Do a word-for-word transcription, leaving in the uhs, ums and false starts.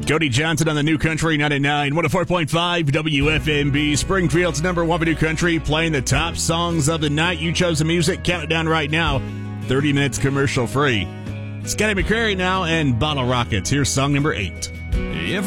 Cody Johnson on the New Country ninety-nine, one oh four point five W F M B. Springfield's number one for New Country, playing the top songs of the night. You chose the music. Count it down right now. thirty minutes commercial free. Scotty McCreery now and Bottle Rockets. Here's song number eight. Every